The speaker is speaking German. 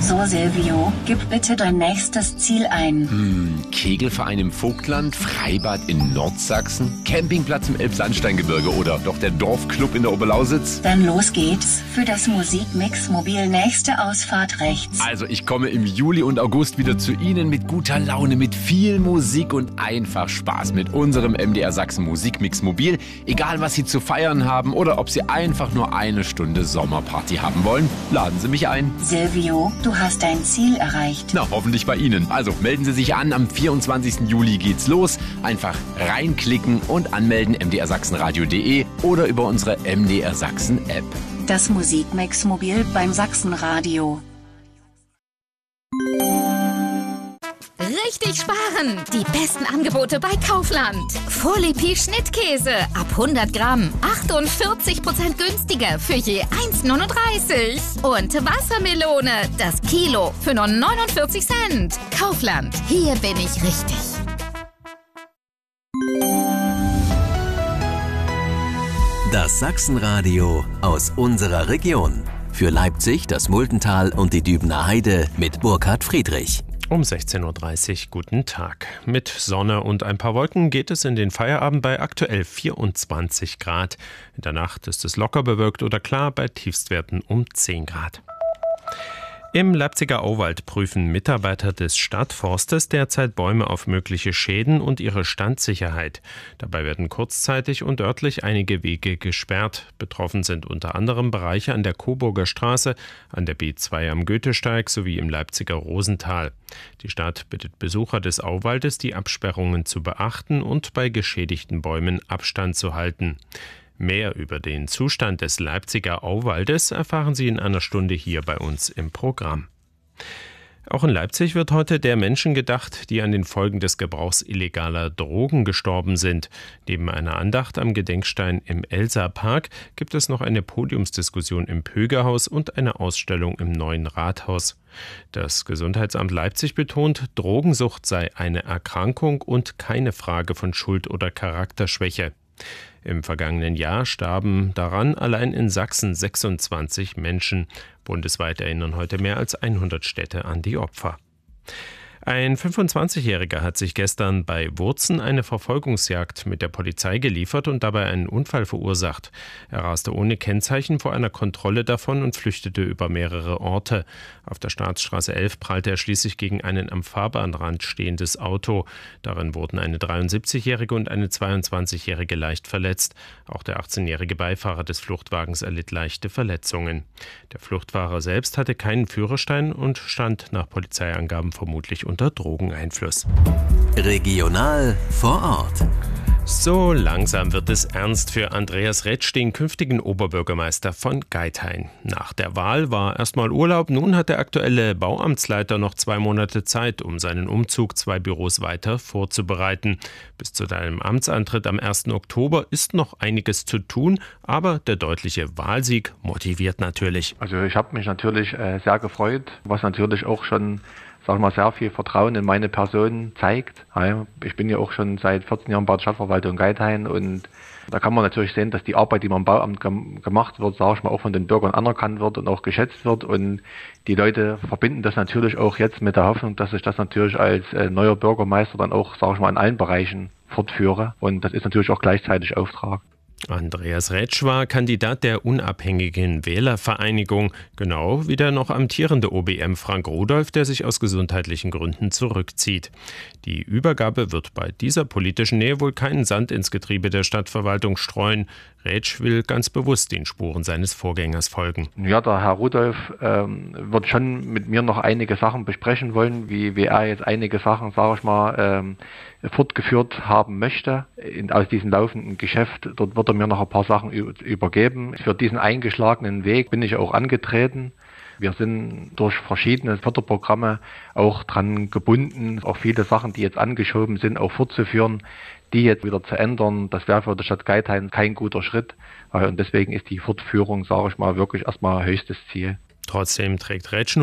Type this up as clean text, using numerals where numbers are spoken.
So, Silvio, gib bitte dein nächstes Ziel ein. Kegelverein im Vogtland, Freibad in Nordsachsen, Campingplatz im Elbsandsteingebirge oder doch der Dorfclub in der Oberlausitz? Dann los geht's. Für das Musikmix-Mobil nächste Ausfahrt rechts. Also ich komme im Juli und August wieder zu Ihnen mit guter Laune, mit viel Musik und einfach Spaß mit unserem MDR Sachsen Musikmix-Mobil. Egal, was Sie zu feiern haben oder ob Sie einfach nur eine Stunde Sommerparty haben wollen, laden Sie mich ein. Silvio, du hast dein Ziel erreicht. Na, hoffentlich bei Ihnen. Also melden Sie sich an, am 24. Juli geht's los. Einfach reinklicken und anmelden mdrsachsenradio.de oder über unsere MDR Sachsen App. Das Musikmix-Mobil beim Sachsenradio. Richtig sparen! Die besten Angebote bei Kaufland. Vorlipi Schnittkäse ab 100 Gramm 48% günstiger für je 1,39. Und Wassermelone, das Kilo für nur 49 Cent. Kaufland, hier bin ich richtig. Das Sachsenradio aus unserer Region. Für Leipzig, das Muldental und die Dübener Heide mit Burkhard Friedrich. Um 16.30 Uhr, guten Tag. Mit Sonne und ein paar Wolken geht es in den Feierabend bei aktuell 24 Grad. In der Nacht ist es locker bewölkt oder klar bei Tiefstwerten um 10 Grad. Im Leipziger Auwald prüfen Mitarbeiter des Stadtforstes derzeit Bäume auf mögliche Schäden und ihre Standsicherheit. Dabei werden kurzzeitig und örtlich einige Wege gesperrt. Betroffen sind unter anderem Bereiche an der Coburger Straße, an der B2 am Goethesteig sowie im Leipziger Rosental. Die Stadt bittet Besucher des Auwaldes, die Absperrungen zu beachten und bei geschädigten Bäumen Abstand zu halten. Mehr über den Zustand des Leipziger Auwaldes erfahren Sie in einer Stunde hier bei uns im Programm. Auch in Leipzig wird heute der Menschen gedacht, die an den Folgen des Gebrauchs illegaler Drogen gestorben sind. Neben einer Andacht am Gedenkstein im Elsa-Park gibt es noch eine Podiumsdiskussion im Pögerhaus und eine Ausstellung im Neuen Rathaus. Das Gesundheitsamt Leipzig betont, Drogensucht sei eine Erkrankung und keine Frage von Schuld oder Charakterschwäche. Im vergangenen Jahr starben daran allein in Sachsen 26 Menschen. Bundesweit erinnern heute mehr als 100 Städte an die Opfer. Ein 25-Jähriger hat sich gestern bei Wurzen eine Verfolgungsjagd mit der Polizei geliefert und dabei einen Unfall verursacht. Er raste ohne Kennzeichen vor einer Kontrolle davon und flüchtete über mehrere Orte. Auf der Staatsstraße 11 prallte er schließlich gegen ein am Fahrbahnrand stehendes Auto. Darin wurden eine 73-Jährige und eine 22-Jährige leicht verletzt. Auch der 18-jährige Beifahrer des Fluchtwagens erlitt leichte Verletzungen. Der Fluchtfahrer selbst hatte keinen Führerschein und stand nach Polizeiangaben vermutlich unter Drogeneinfluss. Regional vor Ort. So langsam wird es ernst für Andreas Retsch, den künftigen Oberbürgermeister von Geithain. Nach der Wahl war erstmal Urlaub, nun hat der aktuelle Bauamtsleiter noch 2 Monate Zeit, um seinen Umzug 2 Büros weiter vorzubereiten. Bis zu seinem Amtsantritt am 1. Oktober ist noch einiges zu tun, aber der deutliche Wahlsieg motiviert natürlich. Also ich habe mich natürlich sehr gefreut, was natürlich auch schon sehr viel Vertrauen in meine Person zeigt. Ich bin ja auch schon seit 14 Jahren bei der Stadtverwaltung Geithain und da kann man natürlich sehen, dass die Arbeit, die man im Bauamt gemacht wird, auch von den Bürgern anerkannt wird und auch geschätzt wird und die Leute verbinden das natürlich auch jetzt mit der Hoffnung, dass ich das natürlich als neuer Bürgermeister dann auch, in allen Bereichen fortführe und das ist natürlich auch gleichzeitig Auftrag. Andreas Retsch war Kandidat der unabhängigen Wählervereinigung, genau wie der noch amtierende OBM Frank Rudolph, der sich aus gesundheitlichen Gründen zurückzieht. Die Übergabe wird bei dieser politischen Nähe wohl keinen Sand ins Getriebe der Stadtverwaltung streuen. Retsch will ganz bewusst den Spuren seines Vorgängers folgen. Ja, der Herr Rudolph wird schon mit mir noch einige Sachen besprechen wollen, wie er jetzt einige Sachen, fortgeführt haben möchte aus diesem laufenden Geschäft. Dort wird er mir noch ein paar Sachen übergeben. Für diesen eingeschlagenen Weg bin ich auch angetreten. Wir sind durch verschiedene Förderprogramme auch dran gebunden, auch viele Sachen, die jetzt angeschoben sind, auch fortzuführen, die jetzt wieder zu ändern. Das wäre für die Stadt Geithain kein guter Schritt. Und deswegen ist die Fortführung, wirklich erstmal höchstes Ziel. Trotzdem trägt Retsch